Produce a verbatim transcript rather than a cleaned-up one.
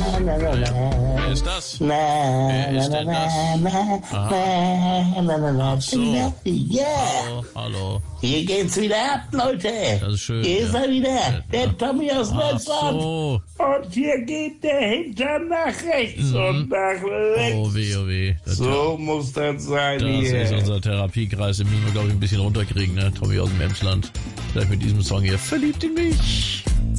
na, na, na. Wer ist das? Na, Wer ist na, denn na, das? na, na, na, na, na. Ach so. Ja, Hallo, hallo. hier geht's wieder ab, Leute. Das ist schön, Hier ist ja. er wieder, der Tommy aus Ach Deutschland. so. Und hier geht der Hintern nach rechts Mhm. und nach links. Oh weh, oh weh. Das, So muss das sein das hier. ist unser Therapiekreis, den müssen wir, glaube ich, ein bisschen runterkriegen, ne? Tommy aus dem Emsland. Vielleicht mit diesem Song hier, verliebt in mich.